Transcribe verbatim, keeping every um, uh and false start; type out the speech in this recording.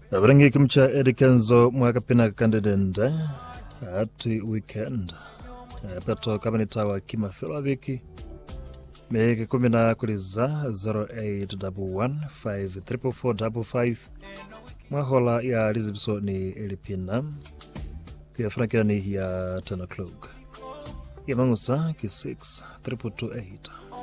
Abrangi kimcha edikenzo mwaka pina kandidende ati weekend. Peto kabanita wa kima fila wiki. Mege kumina kuliza zero eight one one five four four five five. Mwahola ya Lizibso ni Elipina. Kia frankia ni ya ten o'clock. Ya mangusa ki six triple two eight.